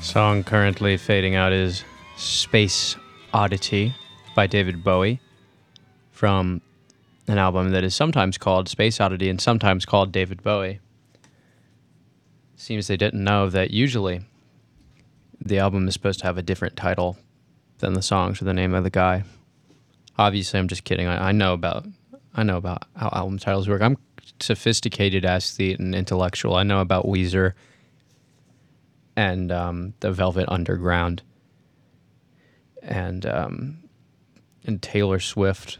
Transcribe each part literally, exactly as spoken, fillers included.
Song currently fading out is Space Oddity by David Bowie from an album that is sometimes called Space Oddity and sometimes called David Bowie. Seems they didn't know that usually the album is supposed to have a different title than the songs or the name of the guy. Obviously, I'm just kidding. I, I know about I know about how album titles work. I'm sophisticated aesthete and intellectual. I know about Weezer and um, the Velvet Underground and um, and Taylor Swift.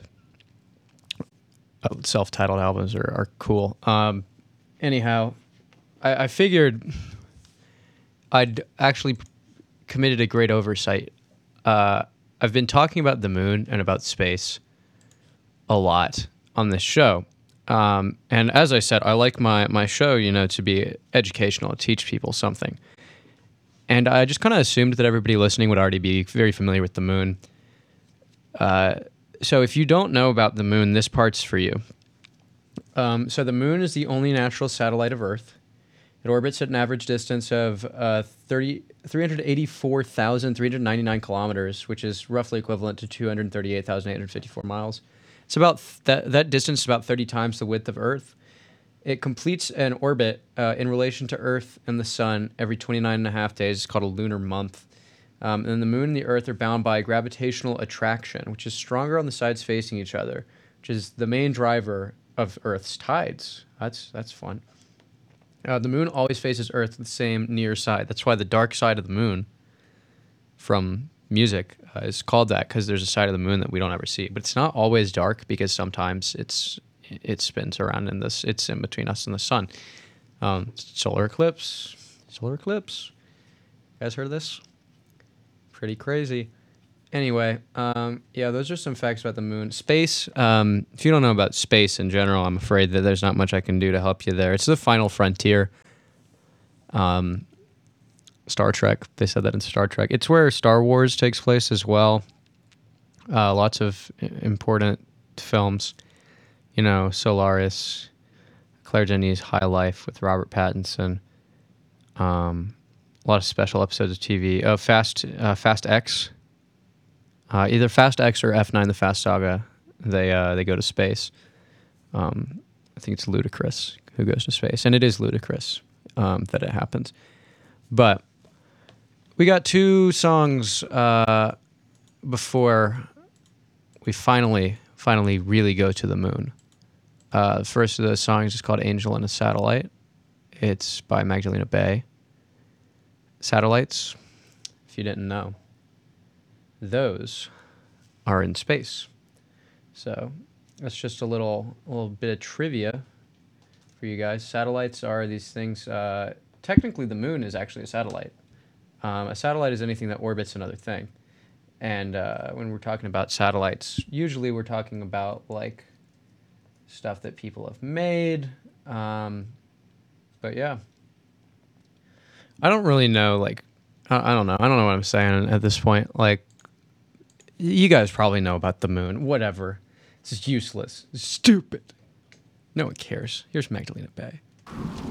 Uh, self-titled albums are, are cool. Um, anyhow, I, I figured I'd actually committed a great oversight. Uh, I've been talking about the moon and about space a lot on this show. Um, and as I said, I like my, my show, you know, to be educational, to teach people something. And I just kind of assumed that everybody listening would already be very familiar with the moon. Uh, so if you don't know about the moon, this part's for you. Um, so the moon is the only natural satellite of Earth. It orbits at an average distance of uh, three hundred eighty-four thousand three hundred ninety-nine kilometers, which is roughly equivalent to two hundred thirty-eight thousand eight hundred fifty-four miles. It's about th- that that distance is about thirty times the width of Earth. It completes an orbit uh, in relation to Earth and the Sun every twenty-nine and a half days. It's called a lunar month. Um, and the moon and the Earth are bound by gravitational attraction, which is stronger on the sides facing each other, which is the main driver of Earth's tides. That's that's fun. Uh, the moon always faces Earth the same near side. That's why the dark side of the moon from music uh, is called that, because there's a side of the moon that we don't ever see. But it's not always dark, because sometimes it's it spins around in this. It's in between us and the sun. Um, solar eclipse. Solar eclipse. You guys heard of this? Pretty crazy. Anyway, um, yeah, those are some facts about the moon. Space, um, if you don't know about space in general, I'm afraid that there's not much I can do to help you there. It's the final frontier. Um, Star Trek, they said that in Star Trek. It's where Star Wars takes place as well. Uh, lots of important films. You know, Solaris, Claire Denis' High Life with Robert Pattinson. Um, a lot of special episodes of T V. Oh, Fast, uh, Fast X. Uh, either Fast X or F nine, the Fast Saga, they uh, they go to space. Um, I think it's Ludacris who goes to space, and it is ludicrous um, that it happens. But we got two songs uh, before we finally, finally really go to the moon. Uh, the first of those songs is called Angel in a Satellite. It's by Magdalena Bay. Satellites, if you didn't know, those are in space. So that's just a little a little bit of trivia for you guys. Satellites are these things. Uh, technically, the moon is actually a satellite. Um, a satellite is anything that orbits another thing. And uh, when we're talking about satellites, usually we're talking about like stuff that people have made. Um, but yeah, I don't really know. Like, I, I don't know. I don't know what I'm saying at this point. Like, you guys probably know about the moon. Whatever. This is useless. It's stupid. No one cares. Here's Magdalena Bay.